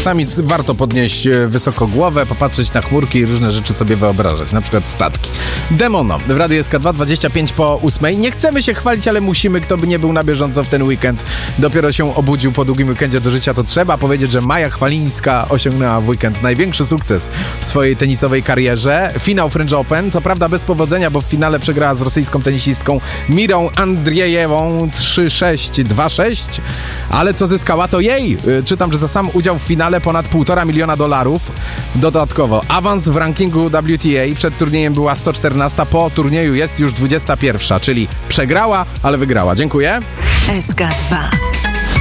Czasami warto podnieść wysoko głowę, popatrzeć na chmurki i różne rzeczy sobie wyobrażać, na przykład statki. Demono w Radiu SK2, 25 po 8. Nie chcemy się chwalić, ale musimy. Kto by nie był na bieżąco w ten weekend, dopiero się obudził po długim weekendzie do życia, to trzeba powiedzieć, że Maja Chwalińska osiągnęła w weekend największy sukces w swojej tenisowej karierze. Finał French Open, co prawda bez powodzenia, bo w finale przegrała z rosyjską tenisistką Mirą Andrzejewą 3-6, 2-6, ale co zyskała, to jej. Czytam, że za sam udział w finale ponad $1,5 miliona. Dodatkowo awans w rankingu WTA. Przed turniejem była 114, po turnieju jest już 21, czyli przegrała, ale wygrała. Dziękuję. SK2